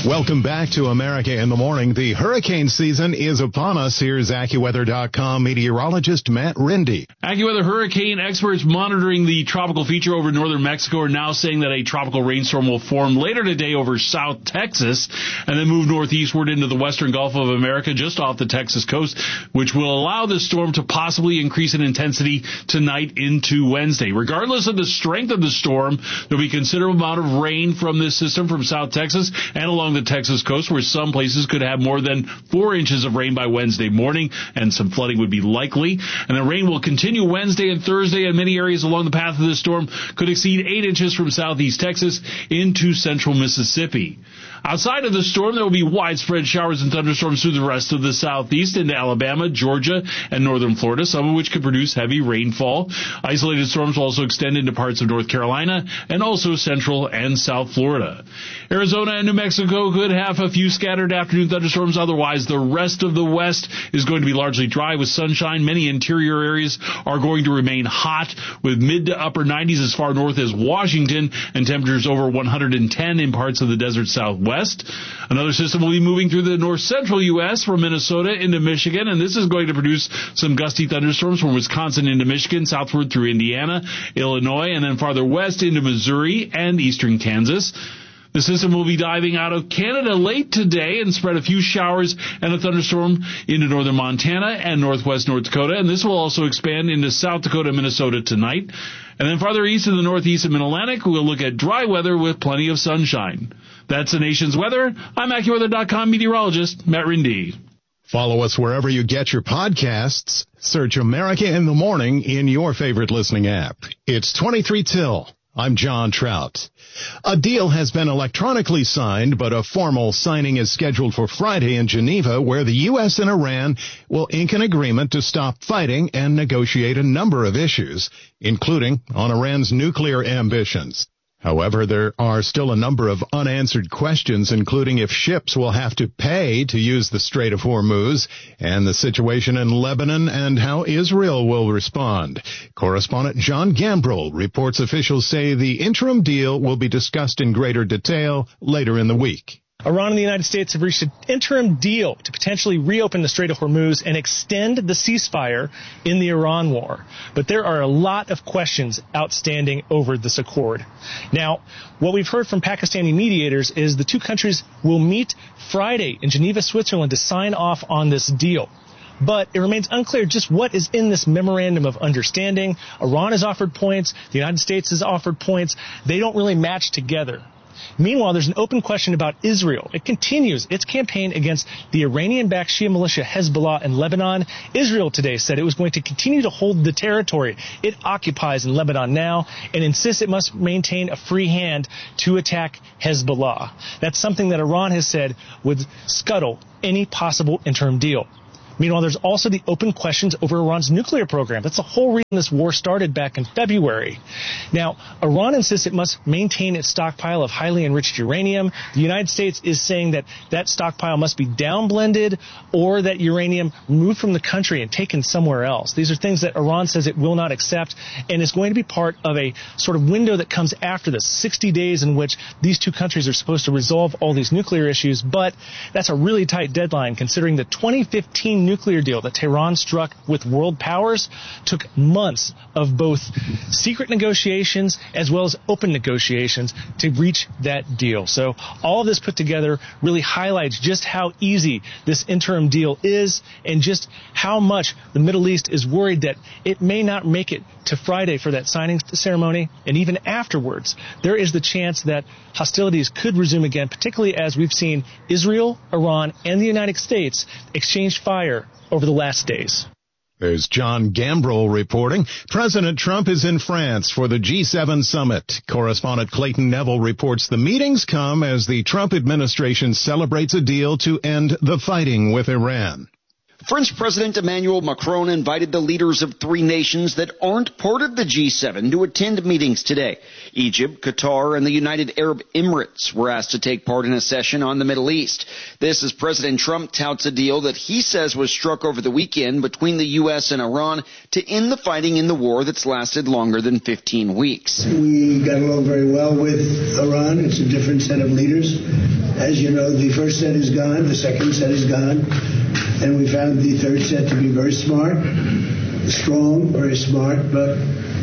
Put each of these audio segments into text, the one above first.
Welcome back to America in the Morning. The hurricane season is upon us. Here's AccuWeather.com meteorologist Matt Rindy. AccuWeather hurricane experts monitoring the tropical feature over northern Mexico are now saying that a tropical rainstorm will form later today over South Texas and then move northeastward into the western Gulf of America just off the Texas coast, which will allow the storm to possibly increase in intensity tonight into Wednesday. Regardless of the strength of the storm, there will be a considerable amount of rain from this system from South Texas and along the Texas coast, where some places could have more than 4 inches of rain by Wednesday morning, and some flooding would be likely. And the rain will continue Wednesday and Thursday, and many areas along the path of this storm could exceed 8 inches from southeast Texas into central Mississippi. Outside of the storm, there will be widespread showers and thunderstorms through the rest of the southeast into Alabama, Georgia, and northern Florida, some of which could produce heavy rainfall. Isolated storms will also extend into parts of North Carolina and also central and south Florida. Arizona and New Mexico could have a few scattered afternoon thunderstorms. Otherwise, the rest of the west is going to be largely dry with sunshine. Many interior areas are going to remain hot with mid to upper 90s as far north as Washington and temperatures over 110 in parts of the desert southwest. Another system will be moving through the north-central U.S. from Minnesota into Michigan, and this is going to produce some gusty thunderstorms from Wisconsin into Michigan, southward through Indiana, Illinois, and then farther west into Missouri and eastern Kansas. The system will be diving out of Canada late today and spread a few showers and a thunderstorm into northern Montana and northwest North Dakota, and this will also expand into South Dakota and Minnesota tonight. And then farther east in the northeast and mid-Atlantic, we'll look at dry weather with plenty of sunshine. That's the nation's weather. I'm AccuWeather.com meteorologist Matt Rindy. Follow us wherever you get your podcasts. Search America in the Morning in your favorite listening app. It's 23 till. I'm John Trout. A deal has been electronically signed, but a formal signing is scheduled for Friday in Geneva, where the U.S. and Iran will ink an agreement to stop fighting and negotiate a number of issues, including on Iran's nuclear ambitions. However, there are still a number of unanswered questions, including if ships will have to pay to use the Strait of Hormuz, and the situation in Lebanon and how Israel will respond. Correspondent John Gambrell reports officials say the interim deal will be discussed in greater detail later in the week. Iran and the United States have reached an interim deal to potentially reopen the Strait of Hormuz and extend the ceasefire in the Iran war. But there are a lot of questions outstanding over this accord. Now, what we've heard from Pakistani mediators is the two countries will meet Friday in Geneva, Switzerland to sign off on this deal. But it remains unclear just what is in this memorandum of understanding. Iran has offered points. The United States has offered points. They don't really match together. Meanwhile, there's an open question about Israel. It continues its campaign against the Iranian-backed Shia militia Hezbollah in Lebanon. Israel today said it was going to continue to hold the territory it occupies in Lebanon now and insists it must maintain a free hand to attack Hezbollah. That's something that Iran has said would scuttle any possible interim deal. Meanwhile, there's also the open questions over Iran's nuclear program. That's the whole reason this war started back in February. Now, Iran insists it must maintain its stockpile of highly enriched uranium. The United States is saying that that stockpile must be downblended or that uranium removed from the country and taken somewhere else. These are things that Iran says it will not accept, and it's going to be part of a sort of window that comes after this, 60 days in which these two countries are supposed to resolve all these nuclear issues. But that's a really tight deadline, considering the 2015 nuclear deal that Tehran struck with world powers took months of both secret negotiations as well as open negotiations to reach that deal. So all of this put together really highlights just how easy this interim deal is and just how much the Middle East is worried that it may not make it to Friday for that signing ceremony. And even afterwards, there is the chance that hostilities could resume again, particularly as we've seen Israel, Iran, and the United States exchange fire over the last days. There's John Gambrell reporting. President Trump is in France for the G7 summit. Correspondent Clayton Neville reports the meetings come as the Trump administration celebrates a deal to end the fighting with Iran. French President Emmanuel Macron invited the leaders of 3 nations that aren't part of the G7 to attend meetings today. Egypt, Qatar, and the United Arab Emirates were asked to take part in a session on the Middle East. This as President Trump touts a deal that he says was struck over the weekend between the U.S. and Iran to end the fighting in the war that's lasted longer than 15 weeks. We got along very well with Iran. It's a different set of leaders. As you know, the first set is gone, the second set is gone, and we found the third set to be very smart, strong, very smart, but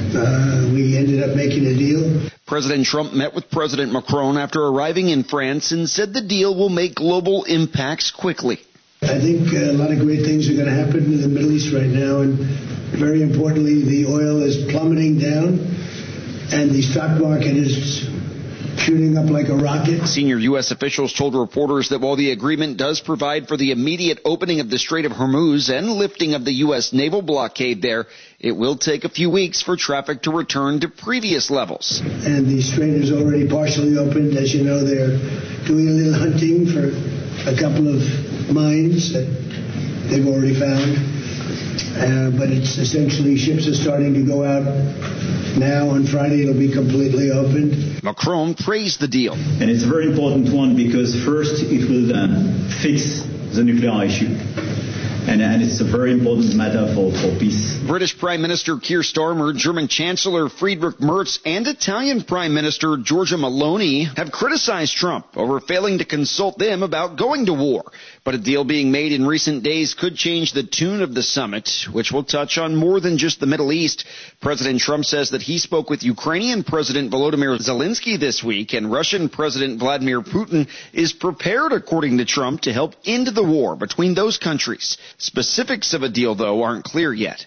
we ended up making a deal. President Trump met with President Macron after arriving in France and said the deal will make global impacts quickly. I think a lot of great things are going to happen in the Middle East right now, and very importantly, the oil is plummeting down, and the stock market is shooting up like a rocket. Senior U.S. officials told reporters that while the agreement does provide for the immediate opening of the Strait of Hormuz and lifting of the U.S. naval blockade there, it will take a few weeks for traffic to return to previous levels. And the strait is already partially opened. As you know, they're doing a little hunting for a couple of mines that they've already found. But it's essentially ships are starting to go out now. On Friday, it'll be completely opened. Macron praised the deal. And it's a very important one because first it will fix the nuclear issue. And it's a very important matter for peace. British Prime Minister Keir Starmer, German Chancellor Friedrich Merz, and Italian Prime Minister Giorgia Meloni have criticized Trump over failing to consult them about going to war. But a deal being made in recent days could change the tune of the summit, which will touch on more than just the Middle East. President Trump says that he spoke with Ukrainian President Volodymyr Zelensky this week, and Russian President Vladimir Putin is prepared, according to Trump, to help end the war between those countries. Specifics of a deal, though, aren't clear yet.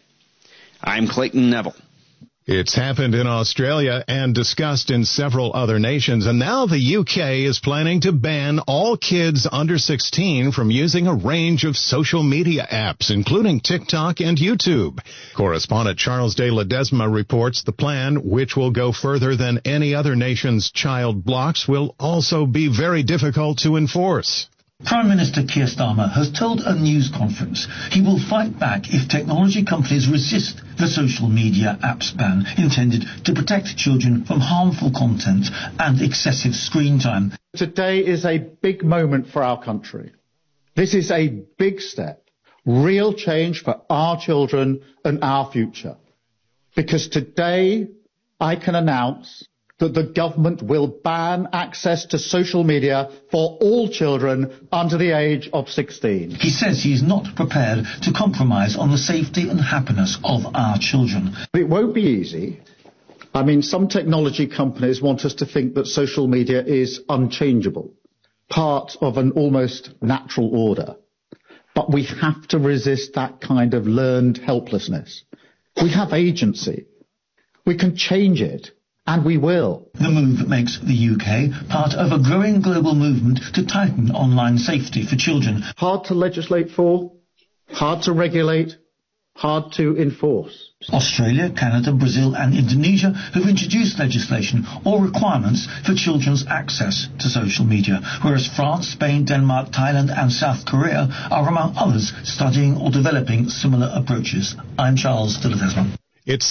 I'm Clayton Neville. It's happened in Australia and discussed in several other nations, and now the UK is planning to ban all kids under 16 from using a range of social media apps, including TikTok and YouTube. Correspondent Charles de Ledesma reports the plan, which will go further than any other nation's child blocks, will also be very difficult to enforce. Prime Minister Keir Starmer has told a news conference he will fight back if technology companies resist the social media apps ban intended to protect children from harmful content and excessive screen time. Today is a big moment for our country. This is a big step, real change for our children and our future. Because today I can announce that the government will ban access to social media for all children under the age of 16. He says he is not prepared to compromise on the safety and happiness of our children. It won't be easy. I mean, some technology companies want us to think that social media is unchangeable, part of an almost natural order. But we have to resist that kind of learned helplessness. We have agency. We can change it. And we will. The move makes the UK part of a growing global movement to tighten online safety for children. Hard to legislate for, hard to regulate, hard to enforce. Australia, Canada, Brazil and Indonesia have introduced legislation or requirements for children's access to social media, whereas France, Spain, Denmark, Thailand and South Korea are among others studying or developing similar approaches. I'm Charles de Ledesma. It's